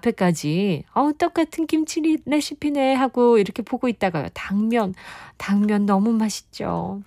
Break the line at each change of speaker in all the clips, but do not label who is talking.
앞에까지 똑같은 김치 레시피네 하고 이렇게 보고 있다가요. 당면 너무 맛있죠.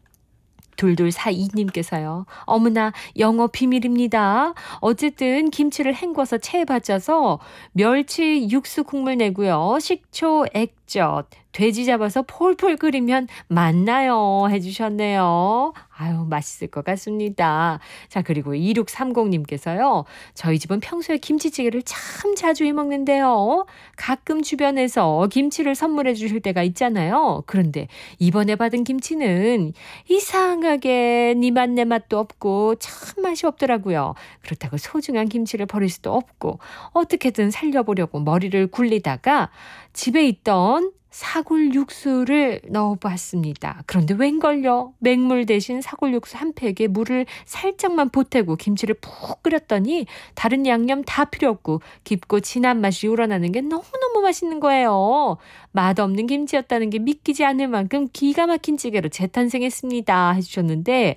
2242님께서요. 어머나 영어 비밀입니다. 어쨌든 김치를 헹궈서 체에 받쳐서 멸치 육수 국물 내고요. 식초, 액젓, 돼지 잡아서 폴폴 끓이면 맛나요 해주셨네요. 아유 맛있을 것 같습니다. 자 그리고 2630님께서요. 저희 집은 평소에 김치찌개를 참 자주 해먹는데요. 가끔 주변에서 김치를 선물해 주실 때가 있잖아요. 그런데 이번에 받은 김치는 이상하게 니 맛 내 맛도 없고 참 맛이 없더라고요. 그렇다고 소중한 김치를 버릴 수도 없고 어떻게든 살려보려고 머리를 굴리다가 집에 있던 사골 육수를 넣어봤습니다. 그런데 웬걸요? 맹물 대신 사골 육수 한 팩에 물을 살짝만 보태고 김치를 푹 끓였더니 다른 양념 다 필요 없고 깊고 진한 맛이 우러나는 게 너무너무 맛있는 거예요. 맛없는 김치였다는 게 믿기지 않을 만큼 기가 막힌 찌개로 재탄생했습니다 해주셨는데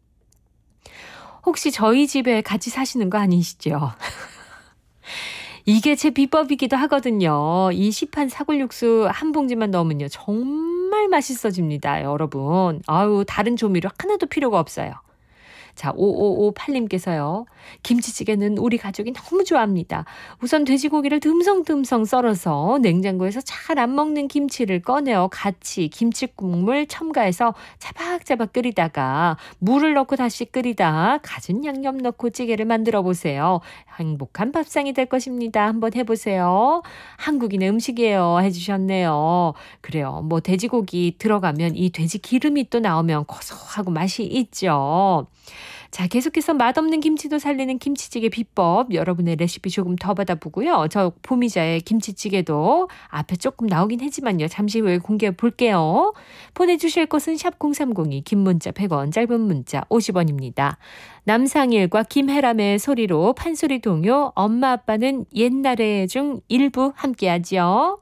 혹시 저희 집에 같이 사시는 거 아니시죠? 이게 제 비법이기도 하거든요. 이 시판 사골육수 한 봉지만 넣으면요. 정말 맛있어집니다, 여러분. 아유, 다른 조미료 하나도 필요가 없어요. 자, 5558님께서요. 김치찌개는 우리 가족이 너무 좋아합니다. 우선 돼지고기를 듬성듬성 썰어서 냉장고에서 잘 안 먹는 김치를 꺼내어 같이 김치국물 첨가해서 자박자박 끓이다가 물을 넣고 다시 끓이다 갖은 양념 넣고 찌개를 만들어 보세요. 행복한 밥상이 될 것입니다. 한번 해보세요. 한국인의 음식이에요 해주셨네요. 그래요. 뭐 돼지고기 들어가면 이 돼지 기름이 또 나오면 고소하고 맛이 있죠. 자, 계속해서 맛없는 김치도 살리는 김치찌개 비법 여러분의 레시피 조금 더 받아보고요. 저 보미자의 김치찌개도 앞에 조금 나오긴 하지만요. 잠시 후에 공개해 볼게요. 보내주실 곳은 샵 0302 긴 문자 100원 짧은 문자 50원입니다. 남상일과 김혜람의 소리로 판소리 동요 엄마 아빠는 옛날에 중 일부 함께하죠.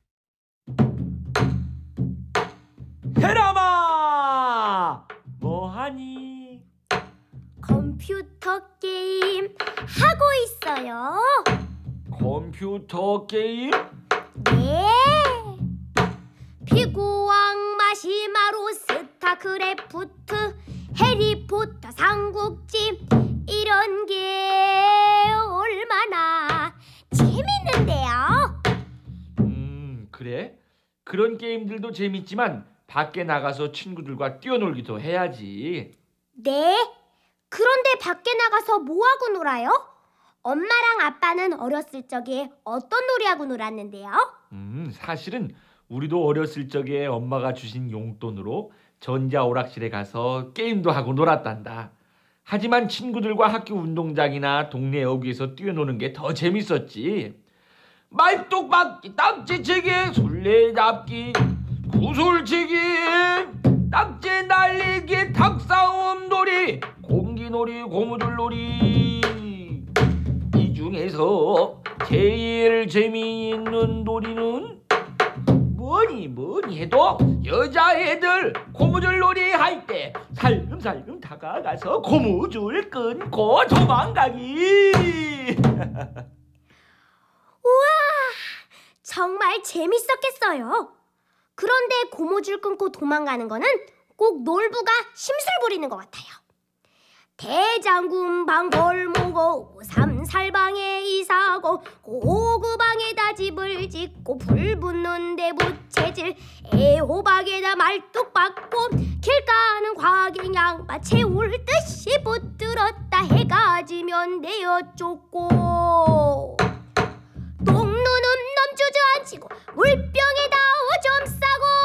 혜람아 뭐하니?
컴퓨터 게임 하고 있어요.
컴퓨터 게임?
네. 피구왕 마시마로 스타크래프트 해리포터 삼국지 이런 게 얼마나 재밌는데요.
그래? 그런 게임들도 재밌지만 밖에 나가서 친구들과 뛰어놀기도 해야지.
네. 그런데 밖에 나가서 뭐하고 놀아요? 엄마랑 아빠는 어렸을 적에 어떤 놀이하고 놀았는데요?
사실은 우리도 어렸을 적에 엄마가 주신 용돈으로 전자오락실에 가서 게임도 하고 놀았단다. 하지만 친구들과 학교 운동장이나 동네 여기에서 뛰어노는 게 더 재밌었지. 말뚝박기, 딱지치기, 술래잡기, 구슬치기, 딱지 날리기, 탁싸움 놀이, 공기놀이, 고무줄놀이. 이 중에서 제일 재미있는 놀이는 뭐니 해도 여자애들 고무줄놀이 할 때 살금살금 다가가서 고무줄 끊고 도망가기.
우와, 정말 재밌었겠어요. 그런데 고무줄 끊고 도망가는 거는 꼭 놀부가 심술 부리는 것 같아요. 대장군 방 골목오 삼살방에 이사고 고구방에다 집을 짓고 불 붙는데 부채질 애호박에다 말뚝박고 길가는 과객 양파 채울 듯이 붙들었다 해가 지면 내어 쫓고 똥누는 놈 주저앉히고 물병에다 오줌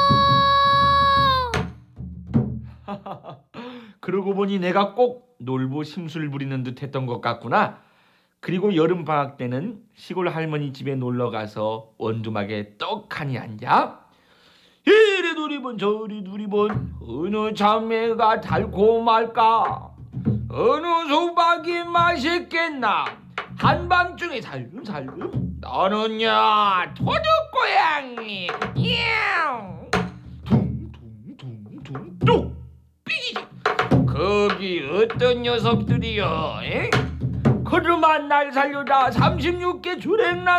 싸고.
그러고 보니 내가 꼭 놀부 심술 부리는 듯 했던 것 같구나. 그리고 여름방학 때는 시골 할머니 집에 놀러가서 원두막에 떡하니 앉아 이리 두리번 저리 두리번 어느 참외가 달콤할까 어느 수박이 맛있겠나 한밤중에 살금살금 나는야 도둑고양이 야옹 둥둥둥둥 뚝 삐 거기 어떤 녀석들이여? 그름한 날 살려다 36개 주랭랑